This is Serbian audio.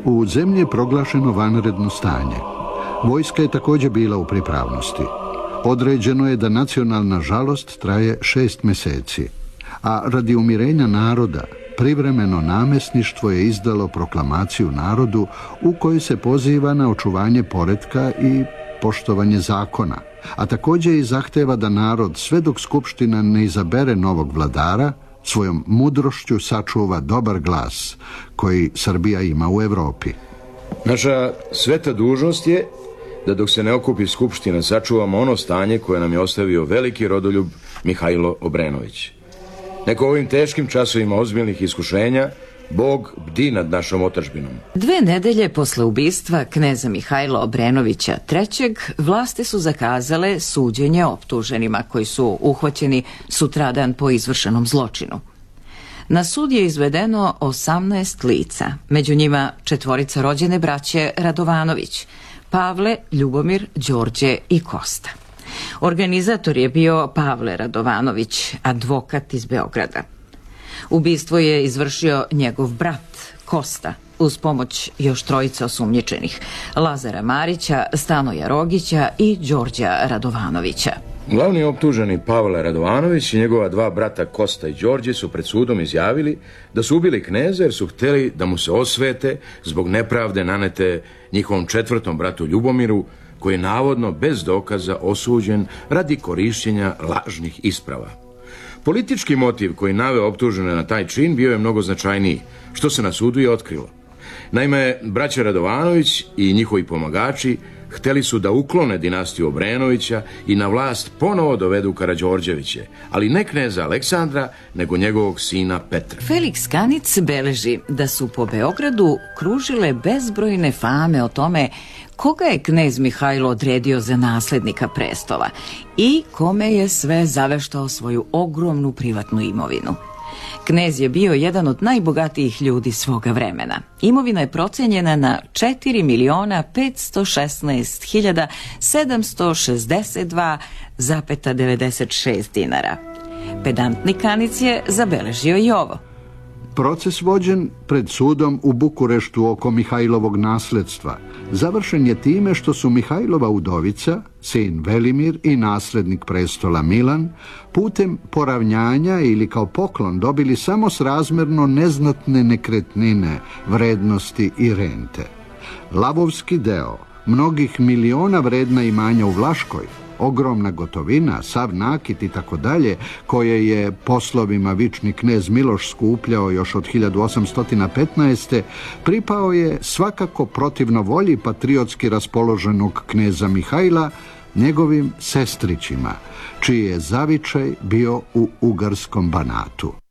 U zemlji je proglašeno vanredno stanje. Vojska je također bila u pripravnosti. Određeno je da nacionalna žalost traje 6 mjeseci, a radi umirenja naroda privremeno namjesništvo je izdalo proklamaciju narodu u kojoj se poziva na očuvanje poretka i poštovanje zakona, a također i zahteva da narod sve dok skupština ne izabere novog vladara svojom mudrošću sačuva dobar glas koji Srbija ima u Europi. Naša sveta dužnost je da dok se ne okupi skupština sačuvamo ono stanje koje nam je ostavio veliki rodoljub Mihajlo Obrenović. Neka u ovim teškim časovima ozbiljnih iskušenja Bog bdi nad našom otadžbinom. 2 nedelje posle ubistva kneza Mihajla Obrenovića III. Vlasti su zakazale suđenje optuženima koji su uhvaćeni sutradan po izvršenom zločinu. Na sud je izvedeno 18 lica, među njima 4 rođene braće Radovanović, Pavle, Ljubomir, Đorđe i Kosta. Organizator je bio Pavle Radovanović, advokat iz Beograda. Ubistvo je izvršio njegov brat Kosta uz pomoć još 3 osumnjičenih, Lazara Marića, Stanoja Rogića i Đorđa Radovanovića. Glavni optuženi Pavle Radovanović i njegova 2 brata Kosta i Đorđe su pred sudom izjavili da su ubili kneza jer su htjeli da mu se osvete zbog nepravde nanete njihovom 4. bratu Ljubomiru, koji je navodno bez dokaza osuđen radi korišćenja lažnih isprava. Politički motiv koji naveo optužene na taj čin bio je mnogo značajniji, što se na sudu i otkrilo. Naime, braća Radovanović i njihovi pomagači htjeli su da uklone dinastiju Obrenovića i na vlast ponovo dovedu Karađorđeviće, ali ne kneza Aleksandra, nego njegovog sina Petra. Felix Kanic beleži da su po Beogradu kružile bezbrojne fame o tome koga je knez Mihajlo odredio za naslednika prestola i kome je sve zaveštao svoju ogromnu privatnu imovinu. Knez je bio jedan od najbogatijih ljudi svoga vremena. Imovina je procenjena na 4.516.762,96 dinara. Pedantni Kanic je zabeležio i ovo. Proces vođen pred sudom u Bukureštu oko Mihajlovog nasledstva završen je time što su Mihajlova udovica, sin Velimir i naslednik prestola Milan, putem poravnjanja ili kao poklon dobili samo srazmjerno neznatne nekretnine, vrednosti i rente. Lavovski deo, mnogih miliona vredna imanja u Vlaškoj, ogromna gotovina, sav nakit i tako dalje, koje je poslovima vični knez Miloš skupljao još od 1815. pripao je svakako protivno volji patriotski raspoloženog kneza Mihajla, njegovim sestrićima, čiji je zavičaj bio u ugarskom Banatu.